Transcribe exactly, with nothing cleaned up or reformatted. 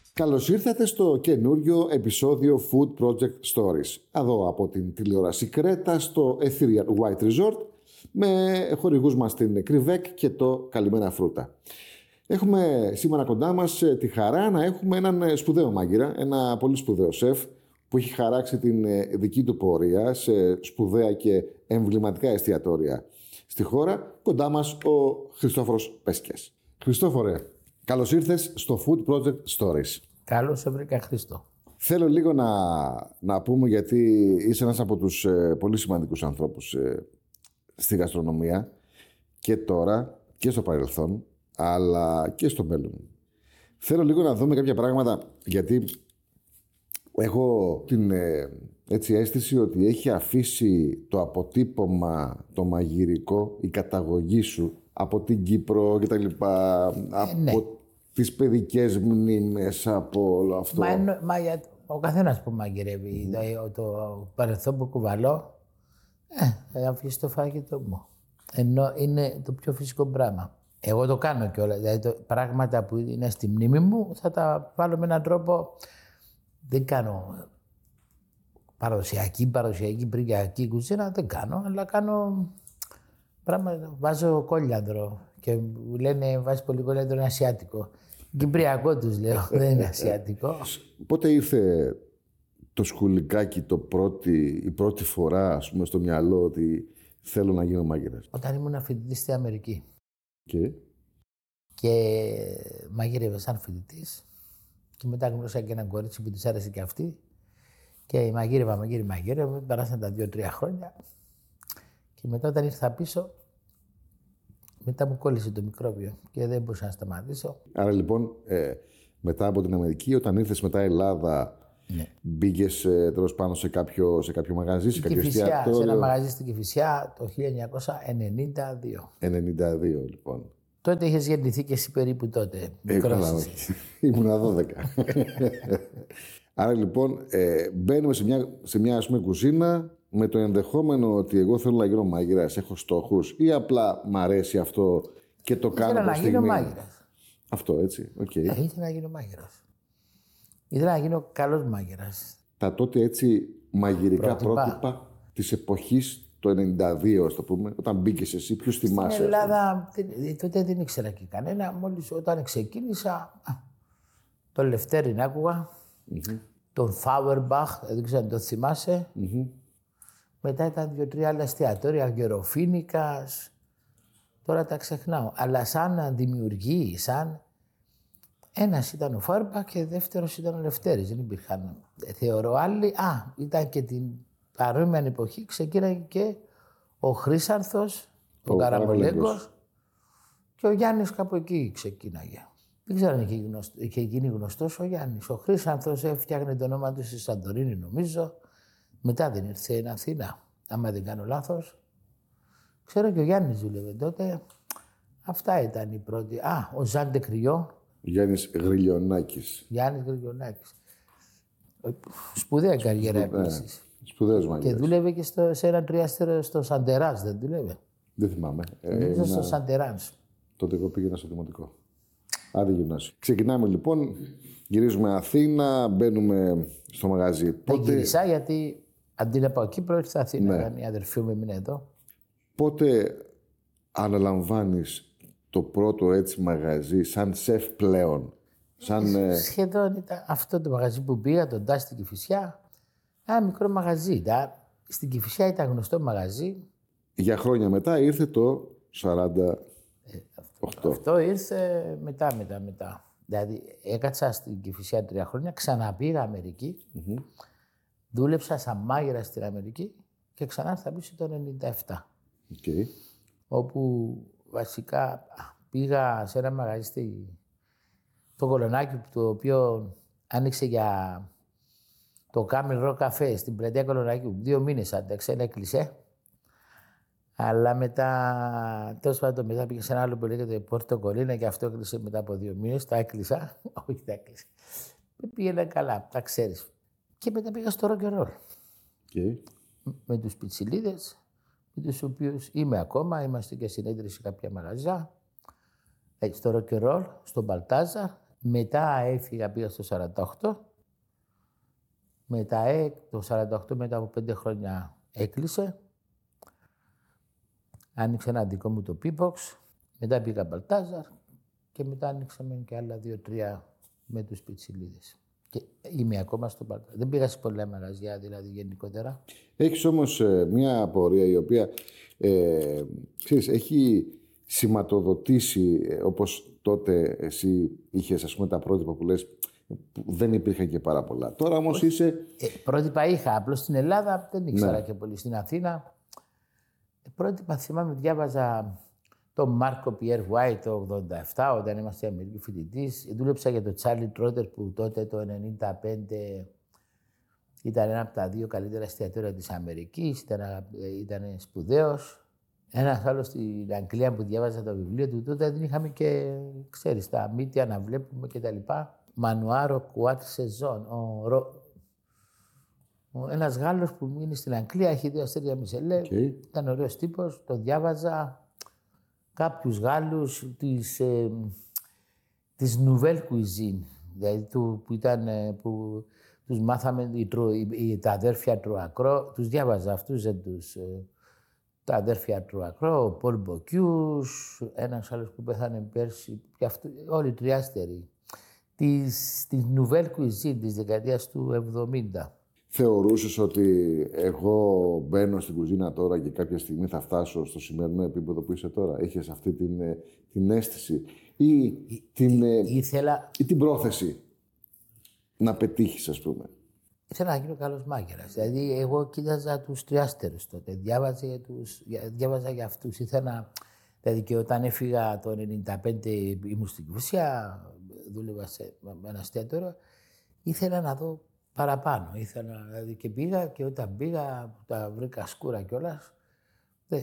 Καλώς ήρθατε στο καινούριο επεισόδιο Food Project Stories. Εδώ από την τηλεόραση Κρέτα στο Ethereal White Resort με χορηγούς μας την Κρυβέκ και το Καλημέρα Φρούτα. Έχουμε σήμερα κοντά μας τη χαρά να έχουμε έναν σπουδαίο μάγειρα, ένα πολύ σπουδαίο σεφ που έχει χαράξει την δική του πορεία σε σπουδαία και εμβληματικά εστιατόρια στη χώρα. Κοντά μας ο Χριστόφορος Πέσκιας. Χριστόφορε, καλώς ήρθες στο Food Project Stories. Καλώς σε βρήκα, Χρήστο. Θέλω λίγο να, να πούμε, γιατί είσαι ένας από τους ε, πολύ σημαντικούς ανθρώπους ε, στη γαστρονομία και τώρα και στο παρελθόν, αλλά και στο μέλλον. Θέλω λίγο να δούμε κάποια πράγματα, γιατί έχω την ε, έτσι, αίσθηση ότι έχει αφήσει το αποτύπωμα, το μαγειρικό, η καταγωγή σου από την Κύπρο και τα λοιπά, ε, από ναι. τις παιδικές μνήμες, από όλο αυτό. Μα, εννο, μα για, ο καθένας που μαγειρεύει, mm. το, το παρελθόν που κουβαλώ, ε, θα αφήσει το φαγητό μου. Ενώ είναι το πιο φυσικό πράγμα. Εγώ το κάνω κιόλας. Δηλαδή, το, πράγματα που είναι στη μνήμη μου θα τα βάλω με έναν τρόπο. Δεν κάνω παραδοσιακή, παραδοσιακή, πρικιακή κουζίνα, δεν κάνω, αλλά κάνω πράγματα. Βάζω κόλιανδρο και μου λένε βάζει πολύ κόλιανδρο, είναι ασιάτικο. Κυπριακό τους λέω, δεν είναι ασιατικό. Πότε ήρθε το σκουλικάκι το πρώτη, η πρώτη φορά, ας πούμε, στο μυαλό ότι θέλω να γίνω μάγειρας? Όταν ήμουν φοιτητής στη Αμερική. Και, και μαγείρευα σαν φοιτητής. Και μετά γνώρισα και έναν κορίτσι που της άρεσε και αυτή. Και μαγείρευα, μαγείρευα, μαγείρευα. Περάσαν τα δύο-τρία χρόνια. Και μετά όταν ήρθα πίσω, μετά μου κόλλησε το μικρόβιο και δεν μπορούσα να σταματήσω. Άρα λοιπόν, ε, μετά από την Αμερική, όταν ήρθες μετά Ελλάδα, ναι. μπήκες ε, τέλος πάνω σε κάποιο, σε κάποιο μαγαζί, σε κάποιο εστιατόριο? Σε ένα μαγαζί στην Κηφισιά το χίλια εννιακόσια ενενήντα δύο. ενενήντα δύο λοιπόν. Τότε είχες γεννηθεί και εσύ περίπου τότε. Έκανα, όχι. Ήμουνα δώδεκα. Άρα λοιπόν, ε, μπαίνουμε σε μια, σε μια ας πούμε, κουζίνα με το ενδεχόμενο ότι εγώ θέλω να γίνω μάγειρας, έχω στόχους, ή απλά μ' αρέσει αυτό και το κάνω προς στιγμή. Ήθελα να γίνω μάγειρας. Αυτό έτσι, οκ. Okay. Ε, ήθελα να γίνω μάγειρας. Ήθελα να γίνω καλός μάγειρας. Τα τότε έτσι μαγειρικά πρότυπα, πρότυπα της εποχής το ενενήντα δύο, ας το πούμε, όταν μπήκες εσύ, ποιους θυμάσαι? Στην Ελλάδα τότε δεν ήξερα και κανένα. Μόλις όταν ξεκίνησα, τον Λευτέρη άκουγα, mm-hmm. τον Φάουερμπαχ, δεν ξέρω αν το θυμάσαι. Mm-hmm. Μετά ήταν δύο-τρία άλλα εστιατόρια, Γεροφίνικας. Τώρα τα ξεχνάω. Αλλά σαν δημιουργοί, σαν... Ένας ήταν ο Φάουερμπαχ και δεύτερος ήταν ο Λευτέρης. Δεν υπήρχαν, θεωρώ, άλλοι. Α, ήταν και την παρόμοια εποχή ξεκίναγε και ο Χρύσανθος, ο, ο Καραμολέγκος και ο Γιάννης κάπου εκεί ξεκίναγε. Δεν ξέρω αν είχε, γνωστό, είχε γίνει γνωστός ο Γιάννης. Ο Χρύσανθος έφτιαχνε το όνομα του στη Σαντορίνη, νομίζω. Μετά δεν ήρθε στην Αθήνα, άμα δεν κάνω λάθος. Ξέρω και ο Γιάννης δούλευε τότε. Αυτά ήταν οι πρώτοι. Α, ο Ζαν Ντεκριό. Γιάννης Γριλιονάκης. Γιάννης Γριλιονάκης. Σπουδαία καριέρα επίσης. Σπουδαίος μάγειρας. Και δούλευε και στο, σε ένα τριάστερο στο Σαντεράς, δεν δούλευε? Δεν θυμάμαι. Νομίζω ε, στο Σαντεράς. Τότε εγώ πήγαινα στο δημοτικό. Άντε γυμνάσιο. Ξεκινάμε λοιπόν, γυρίζουμε Αθήνα, μπαίνουμε στο μαγαζί. Δεν Πότε... γύρισα γιατί αντί να πάω Κύπρο, ήρθα Αθήνα. Ναι. Η αδερφή μου έμεινε εδώ. Πότε αναλαμβάνεις το πρώτο έτσι μαγαζί σαν σεφ πλέον? Σαν, Σχεδόν ήταν αυτό το μαγαζί που πήγα, τον Τάσ στην Κηφισιά. Ένα μικρό μαγαζί ήταν. Στην Κηφισιά ήταν γνωστό μαγαζί. Για χρόνια μετά ήρθε το σαράντα οκτώ. Ε, αυτό, αυτό ήρθε μετά, μετά, μετά. Δηλαδή έκατσα στην Κηφισιά τρία χρόνια, ξαναπήγα Αμερική. Mm-hmm. Δούλεψα σαν μάγειρα στην Αμερική και ξανά ήρθα πίσω το ενενήντα επτά. Okay. Όπου βασικά πήγα σε ένα μαγαζί στη... το Κολονάκι, το οποίο άνοιξε για το Camel Rock Cafe στην πλατεία Κολονάκι. Δύο μήνες άντεξε, έκλεισε. Αλλά μετά, τέλος πάντων, μετά πήγε σε ένα άλλο που λέγεται Πόρτο Κολίνα και αυτό έκλεισε μετά από δύο μήνες. Τα έκλεισα. Όχι, τα έκλεισα. Πήγαινε καλά, τα ξέρεις. Και μετά πήγα στο Rock and Roll. Okay. Με τους πιτσιλίδες, με τους οποίους είμαι ακόμα. Είμαστε και συνέδρια σε κάποια μαγαζιά. Έτσι, στο Rock and Roll, στον Μπαλτάζα. Μετά έφυγα, πήγα στο σαράντα οκτώ. Μετά, το σαράντα οκτώ, μετά από πέντε χρόνια έκλεισε. Άνοιξε ένα δικό μου το P-Box. Μετά πήγα Μπαλτάζαρ και μετά άνοιξαμε και άλλα δύο-τρία με τους πιτσιλίδες. Και είμαι ακόμα στο Μπαλτάζαρ. Δεν πήγα σε πολλά μαγαζιά, δηλαδή γενικότερα. Έχεις όμως ε, μια απορία η οποία ε, ξέρεις, έχει σηματοδοτήσει, ε, όπως τότε εσύ είχες, ας πούμε, τα πρότυπα που λες, που δεν υπήρχαν και πάρα πολλά. Τώρα όμως όχι, είσαι... Ε, πρότυπα είχα, απλώς στην Ελλάδα δεν ήξερα ναι. και πολύ. Στην Αθήνα, ε, πρότυπα θυμάμαι, διάβαζα τον Μάρκο Πιέρ Βουάιτ το ογδόντα επτά, όταν είμαστε Αμερική φοιτητής. Δούλεψα για τον Τσάρλι Τρότερ που τότε το ενενήντα πέντε ήταν ένα από τα δύο καλύτερα εστιατόρια της Αμερικής, ήταν, ήταν σπουδαίος. Ένας άλλος στην Αγγλία που διάβαζα το βιβλίο του, τότε δεν είχαμε και, ξέρεις, τα μύτια να βλέπουμε κτλ. Μανουάρο Κουάτ Σεζόν. Ο, ο, ένας Γάλλος που μείνει στην Αγγλία, έχει δύο αστέρια Μισελέ. Okay. Ήταν ωραίος τύπος, το διάβαζα. Κάποιους Γάλλους της, ε, της Nouvelle Cuisine, δηλαδή του, που, ήταν, που τους μάθαμε οι, οι, τα αδέρφια Τρουακρό, τους διάβαζα αυτούς, δεν τους, ε, τα αδέρφια Τρουακρό, ο Πολ Μποκιούς, ένας άλλος που πέθανε πέρσι, και αυτοί, όλοι τριάστεροι. Της, της Nouvelle Cuisine της δεκαετίας του εβδομήντα. Θεωρούσες ότι εγώ μπαίνω στην κουζίνα τώρα και κάποια στιγμή θα φτάσω στο σημερινό επίπεδο που είσαι τώρα? Έχεις αυτή την, την αίσθηση ή, Ή, την, ήθελα... ή την πρόθεση να πετύχεις, ας πούμε? Ήθελα να γίνω καλός μάγειρας. Δηλαδή, εγώ κοίταζα τους τριάστερους τότε. Διάβαζα για, τους, διάβαζα για αυτούς. Ήθελα... Δηλαδή, και όταν έφυγα το ενενήντα πέντε, ήμουν στην Κουσία, δούλευα σε ένα εστιατόριο, ήθελα να δω παραπάνω. Ήθελα, δηλαδή, και πήγα και όταν πήγα, τα βρήκα σκούρα κιόλας.